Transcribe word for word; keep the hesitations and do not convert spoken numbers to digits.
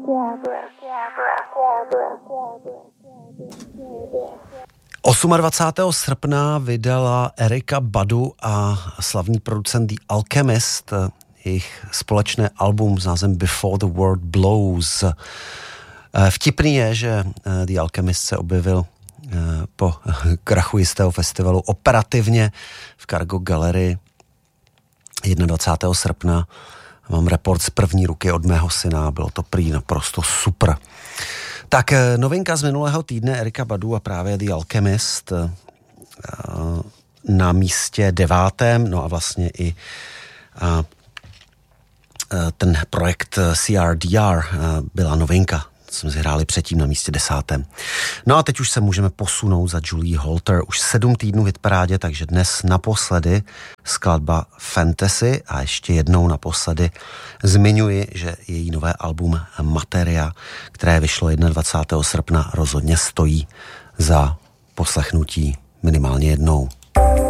dvacátého osmého srpna vydala Erykah Badu a slavný producent The Alchemist jejich společné album s názvem Before the World Blows. Vtipný je, že The Alchemist se objevil po krachu jistého festivalu operativně v Cargo Gallery dvacátého prvního srpna. Mám report z první ruky od mého syna, bylo to prý naprosto super. Tak novinka z minulého týdne Erykah Badu a právě The Alchemist na místě devátém, no a vlastně i ten projekt C R D R byla novinka, jsme si hráli předtím na místě desátém. No a teď už se můžeme posunout za Julie Holter. Už sedm týdnů v hitparádě, takže dnes naposledy skladba Fantasy a ještě jednou naposledy zmiňuji, že její nové album Materia, které vyšlo dvacátého prvního srpna, rozhodně stojí za poslechnutí minimálně jednou.